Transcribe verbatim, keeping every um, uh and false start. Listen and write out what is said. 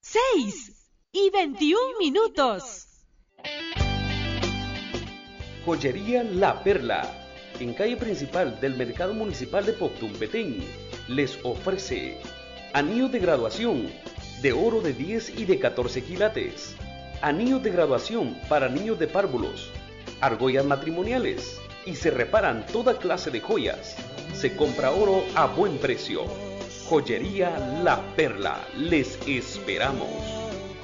seis y veintiún minutos. Joyería La Perla, en calle principal del Mercado Municipal de Poctum, Petén, les ofrece anillos de graduación de oro de diez y de catorce quilates, anillos de graduación para niños de párvulos, argollas matrimoniales y se reparan toda clase de joyas. Se compra oro a buen precio. Joyería La Perla, les esperamos.